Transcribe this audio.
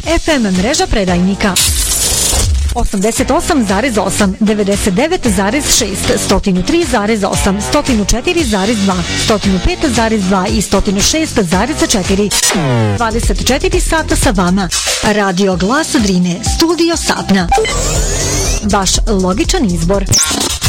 FM mreža predajnika 88,8, 99,6, 103,8, 104,2, 105,2 i 106,4. 24 sata sa vama. Radio Glas Drine, Studio Sapna. Vaš logičan izbor.